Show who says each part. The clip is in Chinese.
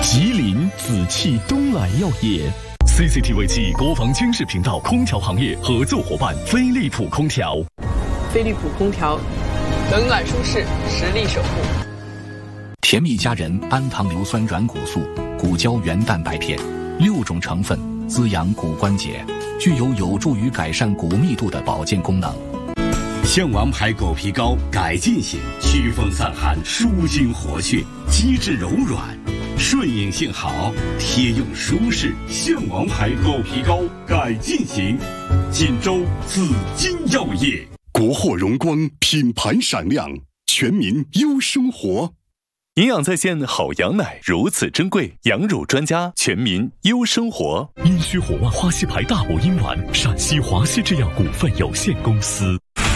Speaker 1: 吉林紫气东来药业。CCTV 暨国防军事频道空调行业合作伙伴飞利浦空调。
Speaker 2: 飞利浦空调，冷暖舒适，实力守护。
Speaker 3: 甜蜜佳人氨糖硫酸软骨素，骨胶原蛋白片，6种成分滋养骨关节，具有助于改善骨密度的保健功能。
Speaker 4: 象王牌狗皮膏改进型，祛风散寒，舒筋活血，机制柔软，顺应性好，贴用舒适。象王牌狗皮膏改进型，锦州紫金药业。
Speaker 5: 国货荣光，品牌闪亮，全民优生活。
Speaker 1: 营养在线好羊奶如此珍贵，羊乳专家，全民优生活。阴虚火旺花溪牌大补阴丸，陕西华西制药股份有限公司。